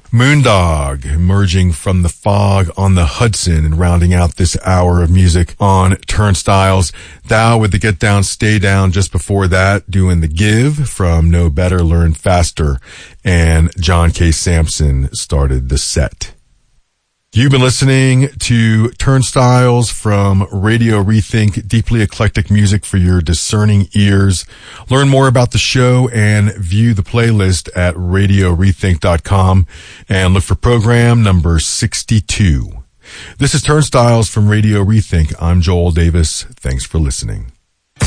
Moondog emerging from the fog on the Hudson and rounding out this hour of music on Turnstiles. Thou with the Get Down, Stay Down just before that, doing The Give from Know Better, Learn Faster, and John K. Sampson started the set. You've been listening to Turnstiles from Radio Rethink, deeply eclectic music for your discerning ears. Learn more about the show and view the playlist at radiorethink.com and look for program number 62. This is Turnstiles from Radio Rethink. I'm Joel Davis. Thanks for listening.